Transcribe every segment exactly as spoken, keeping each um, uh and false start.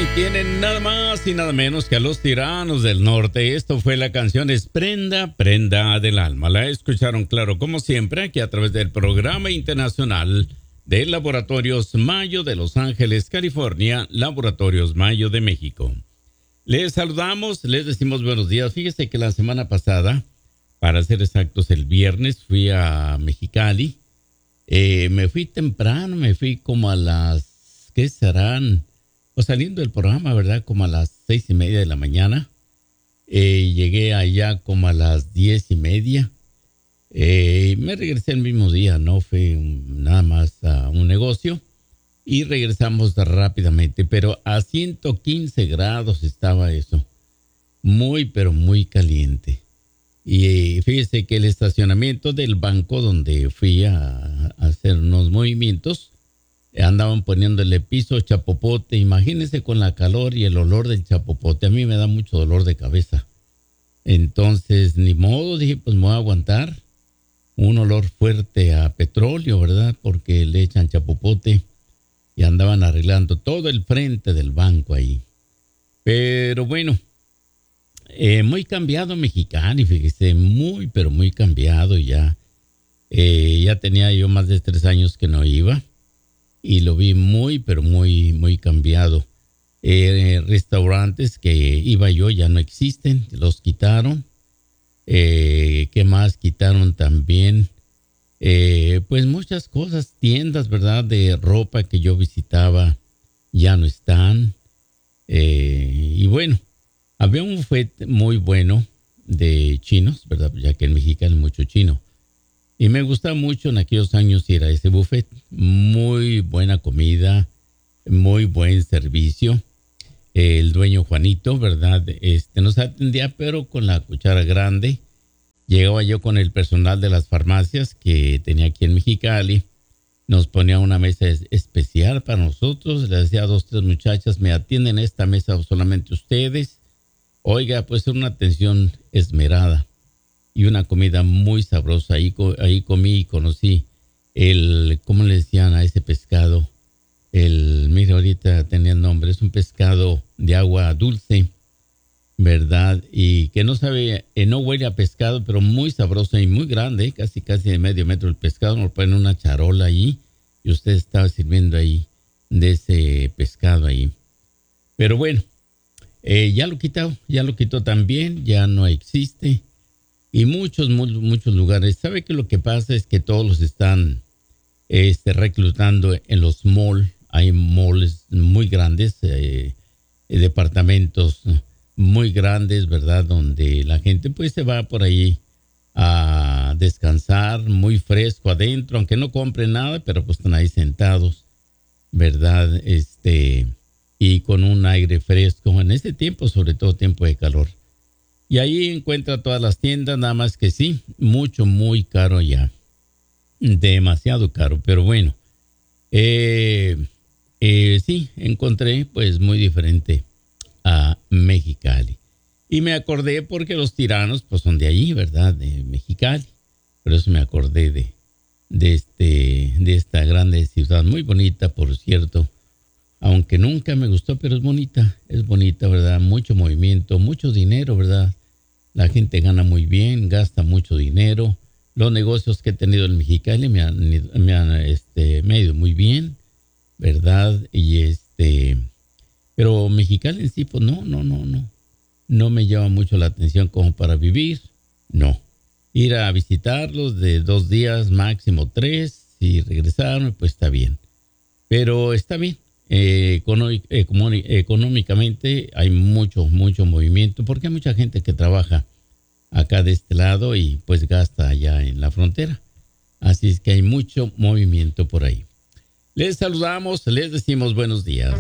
tienen nada más y nada menos que a Los Tiranos del Norte. Esto fue la canción Es Prenda, Prenda del Alma. La escucharon, claro, como siempre, aquí a través del Programa Internacional de Laboratorios Mayo de Los Ángeles, California, Laboratorios Mayo de México. Les saludamos, les decimos buenos días. Fíjese que la semana pasada, para ser exactos, el viernes fui a Mexicali. Eh, me fui temprano, me fui como a las, ¿qué serán? Pues saliendo del programa, ¿verdad? Como a las seis y media de la mañana. Eh, llegué allá como a las diez y media. Eh, me regresé el mismo día, no fue un, nada más a un negocio. Y regresamos rápidamente, pero a ciento quince grados estaba eso. Muy, pero muy caliente. Y eh, fíjese que el estacionamiento del banco donde fui a, a hacer unos movimientos, andaban poniéndole piso chapopote. Imagínense con la calor y el olor del chapopote. A mí me da mucho dolor de cabeza. Entonces, ni modo, dije, pues me voy a aguantar. Un olor fuerte a petróleo, ¿verdad? Porque le echan chapopote y andaban arreglando todo el frente del banco ahí. Pero bueno, eh, muy cambiado Mexicali, fíjese, muy, pero muy cambiado ya. Eh, ya tenía yo más de tres años que no iba. Y lo vi muy, pero muy, muy cambiado. Eh, restaurantes que iba yo ya no existen, los quitaron. Eh, ¿Qué más quitaron también? Eh, pues muchas cosas, tiendas, ¿verdad? De ropa que yo visitaba ya no están. Eh, y bueno, había un buffet muy bueno de chinos, ¿verdad? Ya que en México hay mucho chino. Y me gusta mucho en aquellos años ir a ese buffet. Muy buena comida, muy buen servicio. El dueño Juanito, ¿verdad? Este nos atendía, pero con la cuchara grande. Llegaba yo con el personal de las farmacias que tenía aquí en Mexicali. Nos ponía una mesa especial para nosotros. Le decía a dos, tres muchachas, me atienden esta mesa solamente ustedes. Oiga, pues una atención esmerada. Y una comida muy sabrosa. Ahí, ahí comí y conocí el, ¿cómo le decían a ese pescado? El, mire, ahorita tenía el nombre, es un pescado de agua dulce, ¿verdad? Y que no sabe, eh, no huele a pescado, pero muy sabroso y muy grande, casi casi de medio metro el pescado. Nos ponen una charola ahí y usted estaba sirviendo ahí de ese pescado ahí. Pero bueno, eh, ya lo quitó, ya lo quitó también, ya no existe. Y muchos, muchos, muchos lugares. ¿Sabe que lo que pasa es que todos los están este, reclutando en los malls? Hay malls muy grandes, eh, departamentos muy grandes, ¿verdad? Donde la gente pues se va por ahí a descansar, muy fresco adentro, aunque no compren nada, pero pues están ahí sentados, ¿verdad? Este, y con un aire fresco. En este tiempo, sobre todo tiempo de calor. Y ahí encuentra todas las tiendas, nada más que sí, mucho, muy caro ya. Demasiado caro, pero bueno. Eh, eh, sí, encontré pues muy diferente a Mexicali. Y me acordé porque los tiranos pues son de allí, ¿verdad? De Mexicali. Por eso me acordé de, de, este, de esta grande ciudad, muy bonita, por cierto. Aunque nunca me gustó, pero es bonita, es bonita, ¿verdad? Mucho movimiento, mucho dinero, ¿verdad? La gente gana muy bien, gasta mucho dinero. Los negocios que he tenido en Mexicali me han, me han, este, me ha ido muy bien, ¿verdad? Y este, pero Mexicali en sí, pues no, no, no, no. No me llama mucho la atención como para vivir, no. Ir a visitarlos de dos días, máximo tres, y regresarme, pues está bien. Pero está bien. Eh, económicamente hay mucho, mucho movimiento porque hay mucha gente que trabaja acá de este lado y pues gasta allá en la frontera. Así es que hay mucho movimiento por ahí. Les saludamos, les decimos buenos días.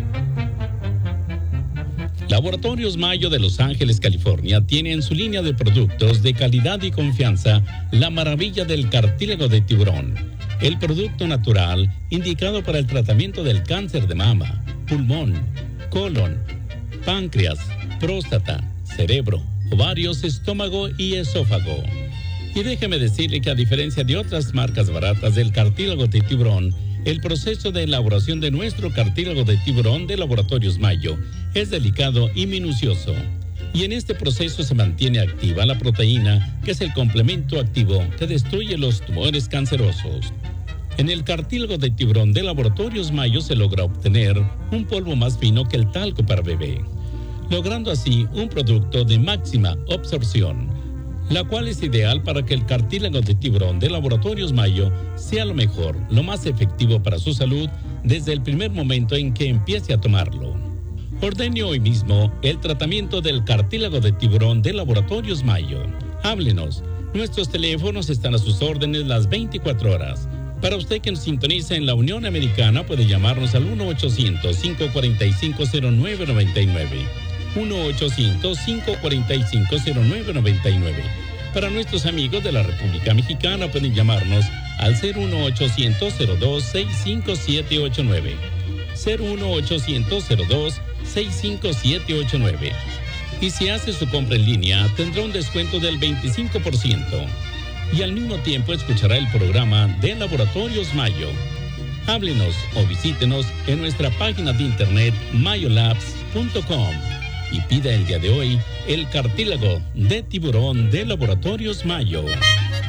Laboratorios Mayo de Los Ángeles, California, tiene en su línea de productos de calidad y confianza la maravilla del cartílago de tiburón. El producto natural indicado para el tratamiento del cáncer de mama, pulmón, colon, páncreas, próstata, cerebro, ovarios, estómago y esófago. Y déjeme decirle que a diferencia de otras marcas baratas del cartílago de tiburón, El proceso de elaboración de nuestro cartílago de tiburón de Laboratorios Mayo es delicado y minucioso. Y en este proceso se mantiene activa la proteína, que es el complemento activo que destruye los tumores cancerosos. En el cartílago de tiburón de Laboratorios Mayo se logra obtener un polvo más fino que el talco para bebé, logrando así un producto de máxima absorción, la cual es ideal para que el cartílago de tiburón de Laboratorios Mayo sea lo mejor, lo más efectivo para su salud desde el primer momento en que empiece a tomarlo. Ordene hoy mismo el tratamiento del cartílago de tiburón de Laboratorios Mayo. Háblenos. Nuestros teléfonos están a sus órdenes las veinticuatro horas. Para usted que nos sintoniza en la Unión Americana, puede llamarnos al uno ochocientos, cinco cuatro cinco, cero nueve nueve nueve. uno ochocientos, cinco cuatro cinco, cero nueve nueve nueve. Para nuestros amigos de la República Mexicana, pueden llamarnos al cero uno ochocientos, cero dos, seis cinco siete ocho nueve. cero uno ochocientos, cero dos, seis cinco siete ocho nueve. Y si hace su compra en línea, tendrá un descuento del veinticinco por ciento. Y al mismo tiempo escuchará el programa de Laboratorios Mayo. Háblenos o visítenos en nuestra página de internet mayolabs punto com y pida el día de hoy el cartílago de tiburón de Laboratorios Mayo.